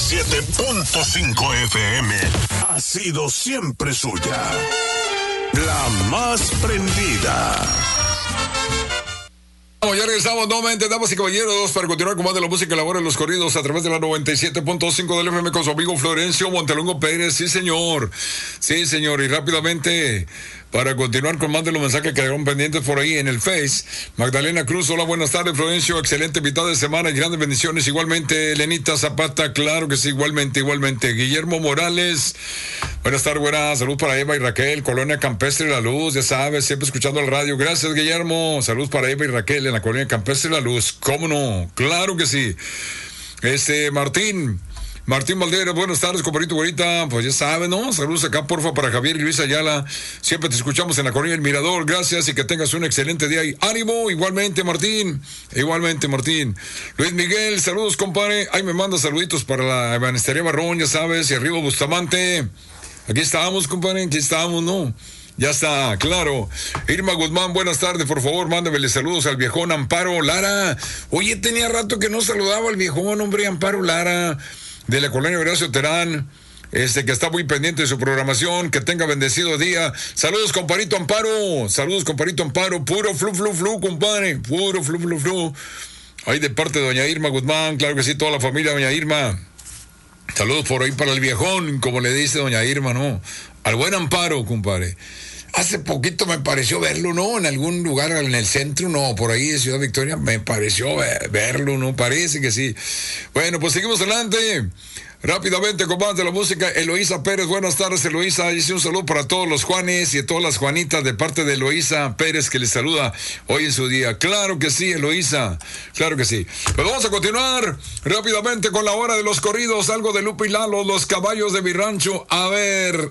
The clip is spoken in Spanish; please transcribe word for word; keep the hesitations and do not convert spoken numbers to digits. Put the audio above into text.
siete punto cinco F M ha sido siempre suya. La más prendida. Ya regresamos nuevamente, damas y caballeros, para continuar con más de la música y la hora de los corridos a través de la noventa y siete punto cinco del F M con su amigo Florencio Montelongo Pérez. Sí, señor. Sí, señor. Y rápidamente, para continuar con más de los mensajes que quedaron pendientes por ahí en el Face. Magdalena Cruz, hola, buenas tardes, Florencio. Excelente mitad de semana y grandes bendiciones. Igualmente, Elenita Zapata, claro que sí, igualmente, igualmente. Guillermo Morales, buenas tardes, buenas. Salud para Eva y Raquel, Colonia Campestre La Luz, ya sabes, siempre escuchando el radio. Gracias, Guillermo. Salud para Eva y Raquel en la Colonia Campestre La Luz. ¿Cómo no? Claro que sí. Este, Martín. Martín Valderas, buenas tardes, compadrito, güerita. Pues ya saben, ¿no? Saludos acá, porfa, para Javier y Luis Ayala. Siempre te escuchamos en la Colonia El Mirador. Gracias y que tengas un excelente día. Y ánimo, igualmente, Martín. Igualmente, Martín. Luis Miguel, saludos, compadre. Ahí me manda saluditos para la Ebanistería Barrón, ya sabes, y arriba Bustamante. Aquí estamos, compadre, aquí estamos, ¿no? Ya está, claro. Irma Guzmán, buenas tardes, por favor, mándamele saludos al viejón Amparo Lara. Oye, tenía rato que no saludaba al viejón, hombre, Amparo Lara, de la Colonia Horacio Terán, este que está muy pendiente de su programación, que tenga bendecido día. Saludos, compadrito Amparo, saludos, compadrito Amparo, puro flu, flu, flu, compadre, puro flu, flu, flu. Ahí de parte de doña Irma Guzmán, claro que sí, toda la familia doña Irma. Saludos por ahí para el viejón, como le dice doña Irma, ¿no? Al buen Amparo, compadre. Hace poquito me pareció verlo, ¿no? En algún lugar en el centro, no, por ahí de Ciudad Victoria, me pareció ver, verlo, ¿no? Parece que sí. Bueno, pues seguimos adelante. Rápidamente con más de la música, Eloísa Pérez, buenas tardes, Eloísa. Dice un saludo para todos los Juanes y a todas las Juanitas de parte de Eloísa Pérez, que les saluda hoy en su día. Claro que sí, Eloísa, claro que sí. Pues vamos a continuar rápidamente con la hora de los corridos, algo de Lupe y Lalo, los caballos de mi rancho. A ver,